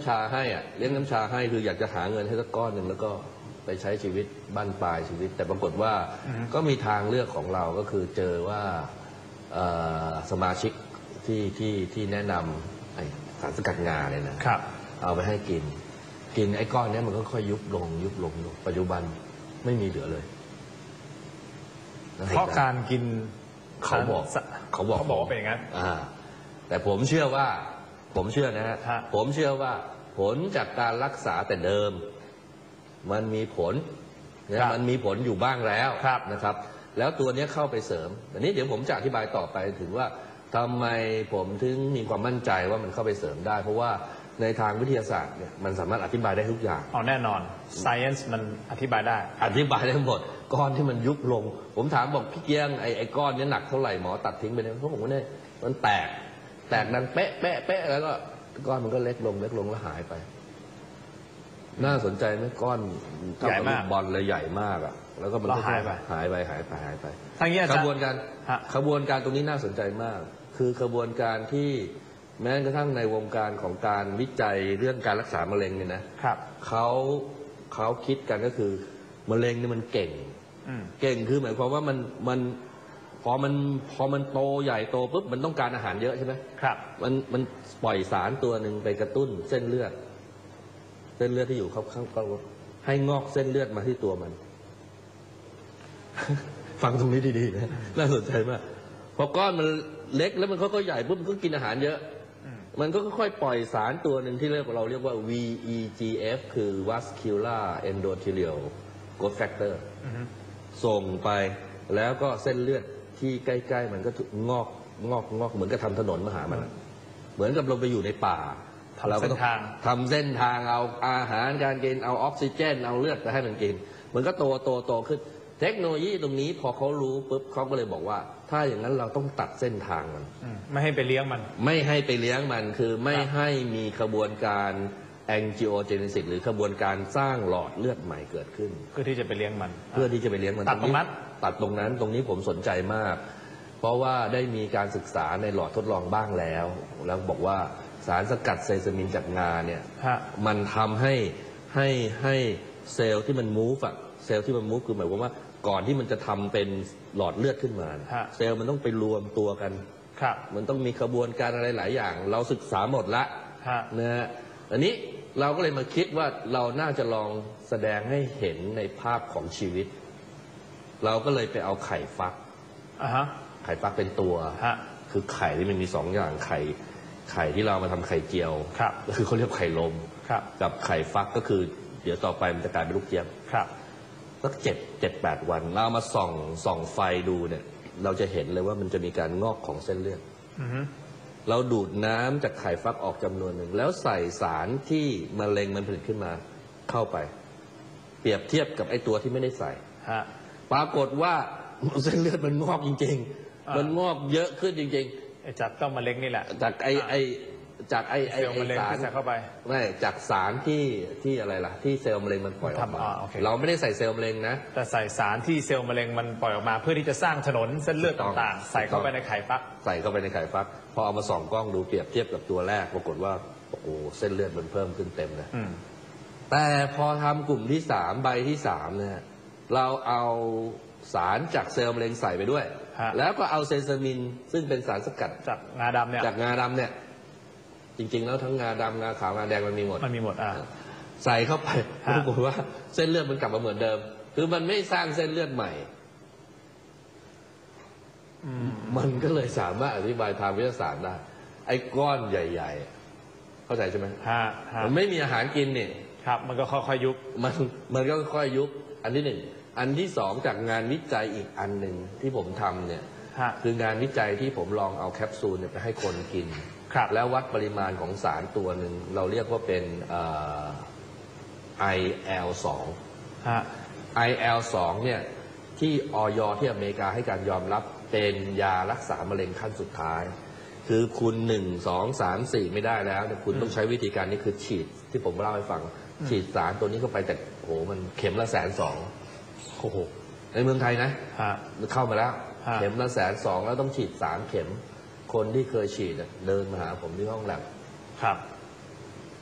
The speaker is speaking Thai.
ำชาให้อ่ะเลี้ยงน้ำชาให้คืออยากจะหาเงินให้สักก้อนหนึ่งแล้วก็ไปใช้ชีวิตบั้นปลายชีวิต แต่ปรากฏว่าก็มีทางเลือกของเราก็คือเจอว่าสมาชิกที่แนะนำไอ้สารสกัดงาเนี่ยนะครับเอาไปให้กินไอ้ก้อนนี้มันก็ค่อยยุบลงปัจจุบันไม่มีเหลือเลยเพราะการกินเขาบอกว่าเป็นอย่างนั้นแต่ผมเชื่อนะฮะผมเชื่อว่าผลจากการรักษาแต่เดิมมันมีผลนะมันมีผลอยู่บ้างแล้วนะครับแล้วตัวนี้เข้าไปเสริมอันนี้เดี๋ยวผมจะอธิบายต่อไปถึงว่าทำไมผมถึงมีความมั่นใจว่ามันเข้าไปเสริมได้เพราะว่าในทางวิทยาศาสตร์เนี่ยมันสามารถอธิบายได้ทุกอย่างแน่นอน science มันอธิบายได้หมดก้อนที่มันยุบลงผมถามบอกพี่เกียงไอ้ก้อนนี้หนักเท่าไหร่หมอตัดทิ้งไปเนี่ยเขาบอกว่าเนี่ยมันแตกดังเป๊ะแล้วก็ก้อนมันก็เล็กลงแล้วหายไปน่าสนใจไหมก้อนใหญ่มากบอลเลยใหญ่มากอ่ะแล้วก็มันก็หายไปทั้งนี้ขบวนการตรงนี้น่าสนใจมากคือขบวนการที่แม้กระทั่งในวงการของการวิจัยเรื่องการรักษามะเร็งเนี่ยนะครับเขาคิดกันก็คือมะเร็งเนี่ยมันเก่งคือหมายความว่ามันพอมันโตใหญ่โตปุ๊บมันต้องการอาหารเยอะใช่ไหมครับมันปล่อยสารตัวหนึ่งไปกระตุ้นเส้นเลือดที่อยู่ข้างให้งอกเส้นเลือดมาที่ตัวมัน ฟังตรงนี้ดีๆนะน่าสนใจมากพอก้อนมันเล็กแล้วมันค่อยๆใหญ่ปุ๊บมันก็กินอาหารเยอะมันก็ค่อยๆปล่อยสารตัวหนึ่งที่เราเรียกว่า VEGF คือ Vascular Endothelial Growth Factor ส่งไปแล้วก็เส้นเลือดที่ใกล้ๆมันก็งอกเหมือนกับทำถนนมาหามันเหมือนกับลงไปอยู่ในป่าเราก็ต้องทำเส้นทางเอาอาหารการกินเอาออกซิเจนเอาเลือดไปให้มันกินมันก็โตขึ้นเทคโนโลยีตรงนี้พอเขารู้ปุ๊บเขาก็เลยบอกว่าถ้าอย่างนั้นเราต้องตัดเส้นทางมันไม่ให้ไปเลี้ยงมันคือไม่ให้มีขบวนการแองจิโอเจเนซิสหรือขบวนการสร้างหลอดเลือดใหม่เกิดขึ้นเพื่อที่จะไปเลี้ยงมันตัดตรงนี้ผมสนใจมากเพราะว่าได้มีการศึกษาในหลอดทดลองบ้างแล้วบอกว่าสารสกัดเซซามินจากงาเนี่ยมันทำให้เซลล์ที่มันมูฟคือหมายความว่าก่อนที่มันจะทำเป็นหลอดเลือดขึ้นมาเซลล์มันต้องไปรวมตัวกันมันต้องมีขบวนการอะไรหลายอย่างเราศึกษาหมดละนะฮะอันนี้เราก็เลยมาคิดว่าเราน่าจะลองแสดงให้เห็นในภาพของชีวิตเราก็เลยไปเอาไข่ฟักเป็นตัวคือไข่ที่มันมีสองอย่างไข่ที่เรามาทำไข่เจียวก็คือเขาเรียกไข่ลมกับไข่ฟักก็คือเดี๋ยวต่อไปมันจะกลายเป็นลูกเจี๊ยบสัก7-8 วันเรามาส่องไฟดูเนี่ยเราจะเห็นเลยว่ามันจะมีการงอกของเส้นเลือดเราดูดน้ำจากไข่ฟักออกจำนวนหนึ่งแล้วใส่สารที่มะเร็งมันผลิตขึ้นมาเข้าไปเปรียบเทียบกับไอ้ตัวที่ไม่ได้ใส่ปรากฏว่าเส้นเลือดมันงอกจริงๆมันงอกเยอะขึ้นจริงๆจากต้อมมะเร็งนี่แหละจากไอสารเข้าไปไม่จากสารที่อะไรล่ะที่เซลล์มะเร็งมันปล่อยออกมาเราไม่ได้ใส่เซลล์มะเร็งนะแต่ใส่สารที่เซลล์มะเร็งมันปล่อยออกมาเพื่อที่จะสร้างถนนเส้นเลือดต่างๆใส่เข้าไปในไข่ฟักพอเอามาส่องกล้องดูเปรียบเทียบกับตัวแรกปรากฏว่าโอ้โหเส้นเลือดมันเพิ่มขึ้นเต็มเลยแต่พอทำกลุ่มที่3ใบที่3เนี่ยเราเอาสารจากเซลล์มะเร็งใส่ไปด้วยแล้วก็เอาเซซามินซึ่งเป็นสารสกัดจากงาดำเนี่ยจริงๆแล้วทั้งงาดำงาขาวงาแดงมันมีหมดใส่เข้าไปปรากฏว่าเส้นเลือดมันกลับมาเหมือนเดิมคือมันไม่สร้างเส้นเลือดใหม่มันก็เลยสามารถอธิบายทางวิทยาศาสตร์ได้ไอ้ก้อนใหญ่ๆเข้าใจใช่ไหมมันไม่มีอาหารกินนี่มันก็ค่อยๆยุบมันก็ค่อยๆยุบอันที่1อันที่2จากงานวิจัยอีกอันหนึ่งที่ผมทำเนี่ยคืองานวิจัยที่ผมลองเอาแคปซูลไปให้คนกินแล้ววัดปริมาณของสารตัวหนึ่งเราเรียกว่าเป็นIL2 IL2 เนี่ยที่อย.ที่อเมริกาให้การยอมรับเป็นยารักษามะเร็งขั้นสุดท้ายคือคุณ1 2 3 4ไม่ได้แล้วคุณต้องใช้วิธีการนี้คือฉีดที่ผมเล่าให้ฟังฉีดสารตัวนี้เข้าไปแต่โหมันเข็มละ120,000โอ้โหในเมืองไทยนะเข้ามาแล้วเข็มละ120,000แล้วต้องฉีด3 เข็มคนที่เคยฉีดเดินมาหาผมที่ห้องแลบ